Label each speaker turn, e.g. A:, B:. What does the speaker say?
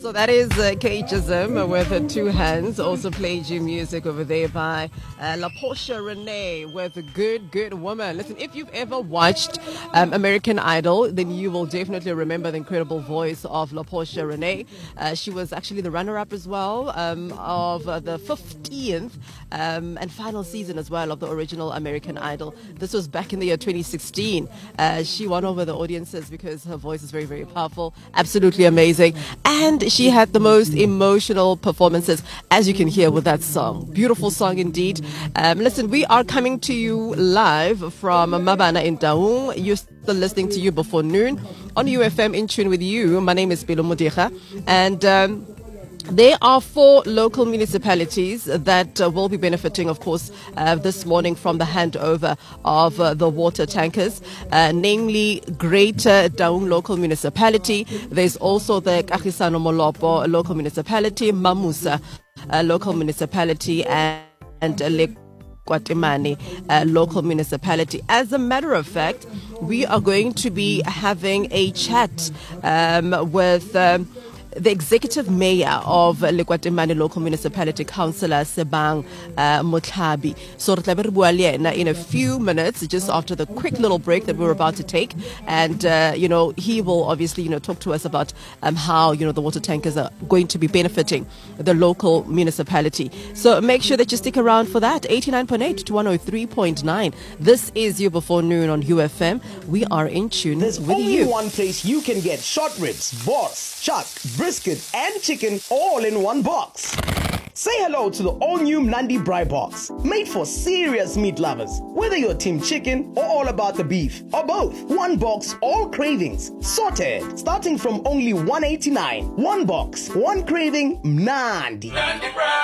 A: So that is Cageism with Two Hands. Also played you music over there by La Portia Renee with Good Woman. Listen, if you've ever watched American Idol, then you will definitely remember the incredible voice of La Portia Renee. She was actually the runner-up as well of the 15th and final season as well of the original American Idol. This was back in the year 2016. She won over the audiences because her voice is very, very powerful, absolutely amazing. And she had the most emotional performances, as you can hear with that song. Beautiful song indeed. Listen, we are coming to you live from Mabana in Taung. You're still listening to You Before Noon on UFM In Tune with You. My name is Pelo Modiga, and there are 4 local municipalities that will be benefiting, of course, this morning from the handover of the water tankers, namely Greater Taung Local Municipality. There's also the Kagisano Molopo Local Municipality, Mamusa Local Municipality, and Lekwatemane Local Municipality. As a matter of fact, we are going to be having a chat with the executive mayor of Lekwatemane Local Municipality, Councillor Sebang Motlabi. So in a few minutes, just after the quick little break that we're about to take, and he will obviously talk to us about how the water tankers are going to be benefiting the local municipality. So make sure that you stick around for that. 89.8 to 103.9. This is You Before Noon on UFM. We are in tune with you.
B: There's only one place you can get short ribs, boss, chuck, brisket and chicken all in one box. Say hello to the all-new Mnandi Braai Box, made for serious meat lovers. Whether you're team chicken or all about the beef, or both, one box, all cravings, sorted, starting from only $189. One box, one craving, Mnandi.